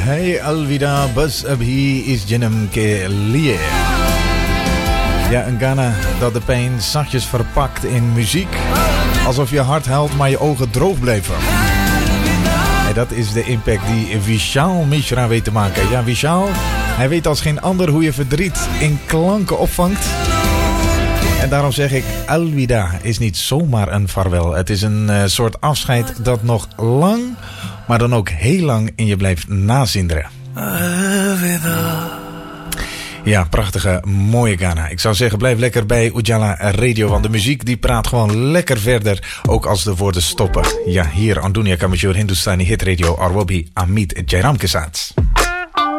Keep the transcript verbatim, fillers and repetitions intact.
Hey alvida bas abhi is jinem ke liye. Ja, een Ghana dat de pijn zachtjes verpakt in muziek. Alsof je hart huilt, maar je ogen droog blijven. En dat is de impact die Vishal Mishra weet te maken. Ja, Vishal, hij weet als geen ander hoe je verdriet in klanken opvangt. En daarom zeg ik, alvida is niet zomaar een vaarwel. Het is een uh, soort afscheid dat nog lang, maar dan ook heel lang in je blijft nazinderen. Alvida. Ja, prachtige, mooie Ghana. Ik zou zeggen, blijf lekker bij Ujala Radio. Want de muziek die praat gewoon lekker verder. Ook als de woorden stoppen. Ja, hier aan Dunia Kamajur Hindustani Hit Radio Arwabi Amit Jairam Kesat.